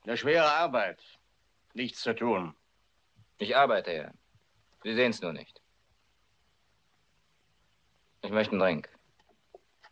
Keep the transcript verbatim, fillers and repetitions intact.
Eine schwere Arbeit. Nichts zu tun. Ich arbeite ja. Sie sehen es nur nicht. Ich möchte einen Drink.